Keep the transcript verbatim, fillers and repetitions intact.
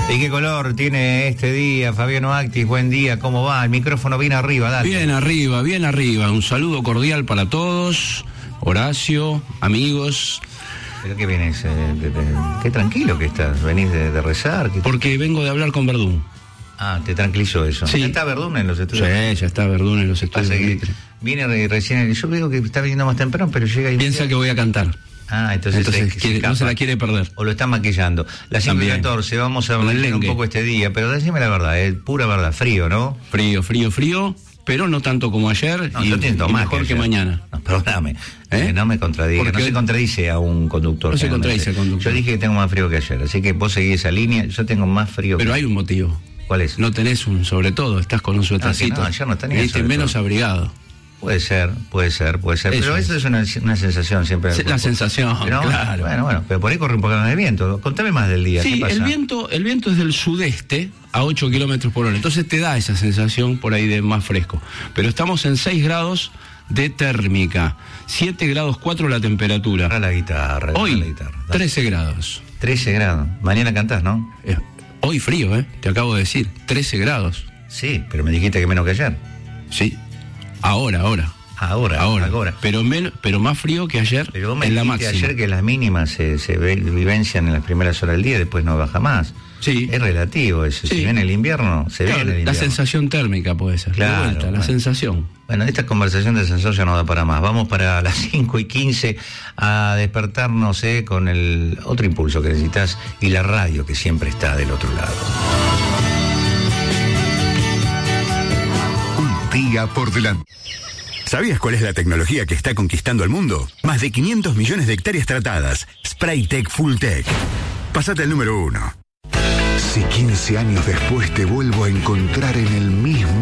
¿Y qué color tiene este día, Fabiano Actis? Buen día, ¿cómo va? El micrófono bien arriba, dale. Bien arriba, bien arriba. Un saludo cordial para todos. Horacio, amigos. ¿Pero qué vienes? Eh, de, de, qué tranquilo que estás. ¿Venís de, de rezar? ¿Qué Porque vengo de hablar con Verdún. Ah, te tranquilizó eso. Sí. ¿Ya está Verdún en los estudios? Sí, ya está Verdún en los estudios. Que viene re, recién, yo veo que está viniendo más temprano, pero llega y... Piensa que voy a cantar. Ah, entonces, entonces se, quiere, se no se la quiere perder. O lo está maquillando. Las cinco y catorce, vamos a hablar un poco este día, pero decime la verdad, es pura verdad, frío, ¿no? Frío, frío, frío, pero no tanto como ayer, no, y, yo siento y más mejor que, que mañana. No, perdóname, ¿Eh? eh, no me contradiga, Porque no se contradice a un conductor. No se contradice al conductor. Yo dije que tengo más frío que ayer, así que vos seguís esa línea, yo tengo más frío Pero que... hay un motivo. ¿Cuál es? No tenés un sobre todo, estás con un suétercito. No, ayer no tenía Viniste menos todo. Abrigado. Puede ser, puede ser, puede ser. Eso pero es. Eso es una, una sensación siempre. La sensación, pero, claro. Bueno, bueno, pero por ahí corre un poco de viento. Contame más del día. Sí, ¿qué pasa? el viento, el viento es del sudeste a ocho kilómetros por hora. Entonces te da esa sensación por ahí de más fresco. Pero estamos en seis grados de térmica, siete grados cuatro la temperatura. Para la guitarra. Hoy, la guitarra. trece grados. trece grados. Mañana cantás, ¿no? Eh, hoy frío, ¿eh? Te acabo de decir, trece grados. Sí, pero me dijiste que menos que ayer. Sí, ahora, ahora. Ahora, ahora, ahora. Pero, men, pero más frío que ayer pero vos me en la dijiste máxima. Ayer que las mínimas se, se vivencian en las primeras horas del día y después no baja más. Sí. Es relativo eso. Sí. Si viene el invierno, se claro, viene el invierno. La sensación térmica puede ser. Claro, de vuelta, bueno. La sensación. Bueno, esta conversación de sensor ya no da para más. Vamos para las cinco y quince a despertarnos eh, con el otro impulso que necesitas y la radio que siempre está del otro lado. Un día por delante. ¿Sabías cuál es la tecnología que está conquistando el mundo? Más de quinientos millones de hectáreas tratadas. Spraytec Fulltech. Pásate al número uno. Si quince años después te vuelvo a encontrar en el mismo